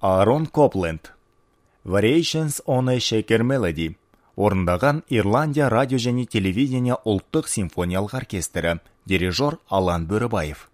Аарон Копленд. Variations on a Shaker Melody. Орындаған Ирландия радио және телевидение ұлттық симфониялық оркестрі. Дирижер Алан Бөрібаев.